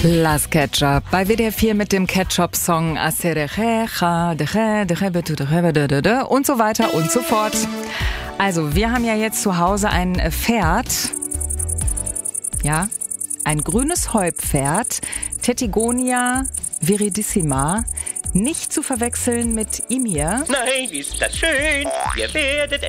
Las Ketchup bei WDR 4 mit dem Ketchup-Song und so weiter und so fort. Also, wir haben ja jetzt zu Hause ein Pferd. Ja, ein grünes Heupferd. Tetigonia viridissima. Nicht zu verwechseln mit Imir. Nein, ist das schön. Ihr werdet